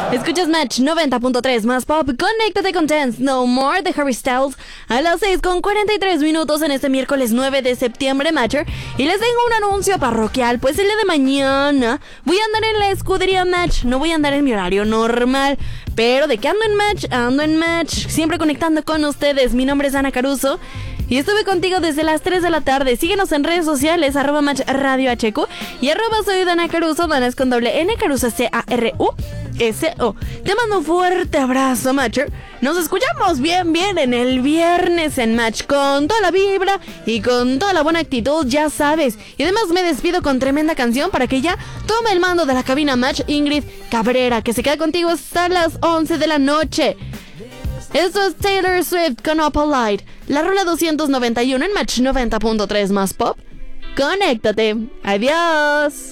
Escuchas Match 90.3 más pop. Conéctate con Dance No More de Harry Styles a las 6:43 en este miércoles 9 de septiembre, Matcher. Y les tengo un anuncio parroquial. Pues el día de mañana voy a andar en la escudería Match. No voy a andar en mi horario normal, pero de que ando en Match, ando en Match. Siempre conectando con ustedes. Mi nombre es Ana Caruso y estuve contigo desde las 3 de la tarde. Síguenos en redes sociales, @Match Radio HQ y @soy Dana Caruso. Dana es con doble N, Caruso CARUSO. Te mando un fuerte abrazo, Matcher. Nos escuchamos bien en el viernes en Match, con toda la vibra y con toda la buena actitud, ya sabes. Y además me despido con tremenda canción para que ya tome el mando de la cabina Match, Ingrid Cabrera, que se queda contigo hasta las 11 de la noche. Esto es Taylor Swift con Up All Night, la rola 291 en Match 90.3 más pop. Conéctate. Adiós.